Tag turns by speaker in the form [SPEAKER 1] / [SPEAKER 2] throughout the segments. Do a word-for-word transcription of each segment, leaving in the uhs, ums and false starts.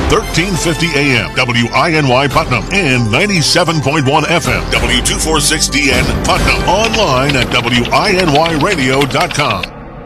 [SPEAKER 1] thirteen fifty A M, W I N Y Putnam, and ninety-seven point one F M, W two forty-six D N Putnam. Online at W I N Y radio dot com.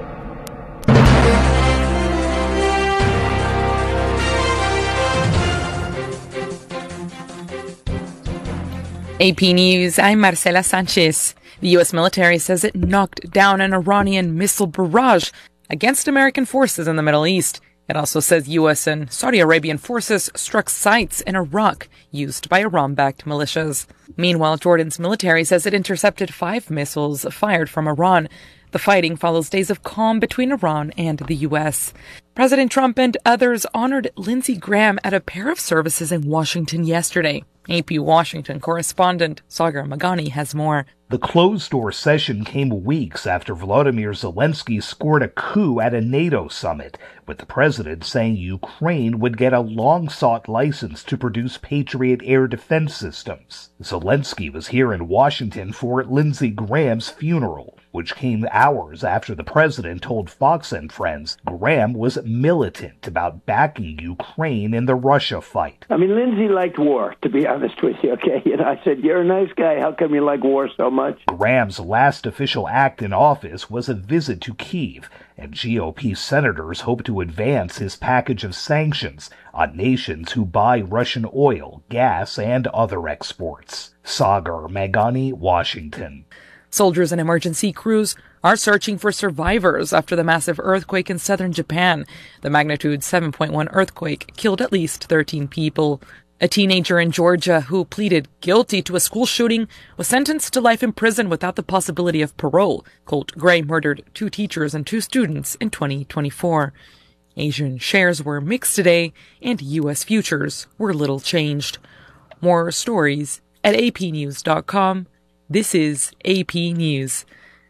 [SPEAKER 2] A P News, I'm Marcela Sanchez. The U S military says it knocked down an Iranian missile barrage against American forces in the Middle East. It also says U S and Saudi Arabian forces struck sites in Iraq used by Iran-backed militias. Meanwhile, Jordan's military says it intercepted five missiles fired from Iran. The fighting follows days of calm between Iran and the U S. President Trump and others honored Lindsey Graham at a pair of services in Washington yesterday. A P Washington correspondent Sagar Magani has more.
[SPEAKER 3] The closed-door session came weeks after Volodymyr Zelensky scored a coup at a NATO summit, with the president saying Ukraine would get a long-sought license to produce Patriot air defense systems. Zelensky was here in Washington for Lindsey Graham's funeral, which came hours after the president told Fox and Friends Graham was militant about backing Ukraine in the Russia fight.
[SPEAKER 4] I mean, Lindsey liked war, to be honest with you, okay? And I said, you're a nice guy. How come you like war so much?
[SPEAKER 3] Graham's last official act in office was a visit to Kyiv, and G O P senators hope to advance his package of sanctions on nations who buy Russian oil, gas, and other exports. Sagar Magani, Washington.
[SPEAKER 2] Soldiers and emergency crews are searching for survivors after the massive earthquake in southern Japan. The magnitude seven point one earthquake killed at least thirteen people. A teenager in Georgia who pleaded guilty to a school shooting was sentenced to life in prison without the possibility of parole. Colt Gray murdered two teachers and two students in twenty twenty-four. Asian shares were mixed today, and U S futures were little changed. More stories at A P news dot com. This is A P News.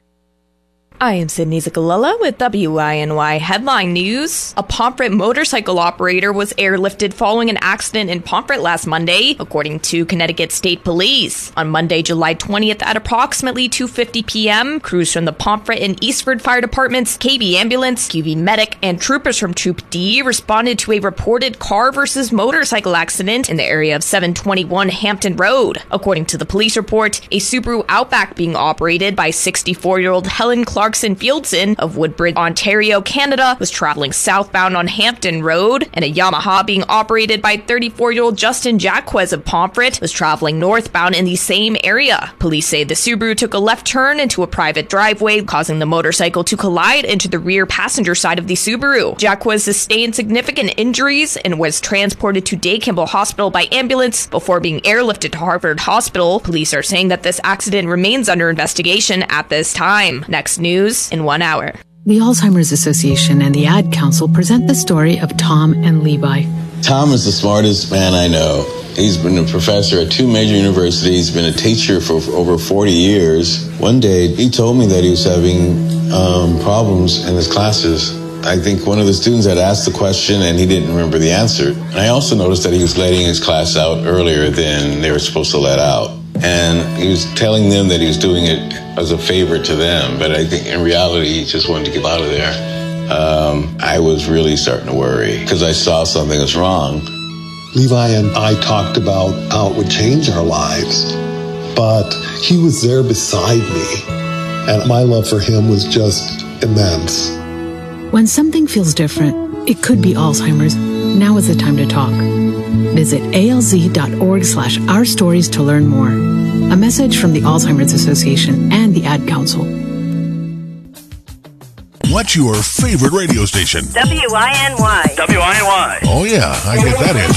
[SPEAKER 5] I am Sydney Zikalala with W I N Y Headline News. A Pomfret motorcycle operator was airlifted following an accident in Pomfret last Monday, according to Connecticut State Police. On Monday, July twentieth at approximately two fifty p.m., crews from the Pomfret and Eastford Fire Departments, K B Ambulance, Q V Medic, and troopers from Troop D responded to a reported car versus motorcycle accident in the area of seven twenty-one Hampton Road. According to the police report, a Subaru Outback being operated by sixty-four-year-old Helen Clark Clarkson Fieldson of Woodbridge, Ontario, Canada, was traveling southbound on Hampton Road, and a Yamaha being operated by thirty-four-year-old Justin Jacquez of Pomfret was traveling northbound in the same area. Police say the Subaru took a left turn into a private driveway, causing the motorcycle to collide into the rear passenger side of the Subaru. Jacquez sustained significant injuries and was transported to Day Kimball Hospital by ambulance before being airlifted to Harvard Hospital. Police are saying that this accident remains under investigation at this time. Next news in one hour.
[SPEAKER 6] The Alzheimer's Association and the Ad Council present the story of Tom and Levi.
[SPEAKER 7] Tom is the smartest man I know. He's been a professor at two major universities, been a teacher for over forty years. One day, he told me that he was having um, problems in his classes. I think one of the students had asked the question and he didn't remember the answer. And I also noticed that he was letting his class out earlier than they were supposed to let out. And he was telling them that he was doing it as a favor to them, but I think in reality he just wanted to get out of there. Um, I was really starting to worry because I saw something was wrong.
[SPEAKER 8] Levi and I talked about how it would change our lives, but he was there beside me, and my love for him was just immense.
[SPEAKER 6] When something feels different, it could be Alzheimer's. Now is the time to talk. Visit alz.org slash our stories to learn more. A message from the Alzheimer's Association and the Ad Council.
[SPEAKER 1] What's your favorite radio station?
[SPEAKER 9] W I N Y.
[SPEAKER 1] W I N Y. Oh, yeah, I get that in.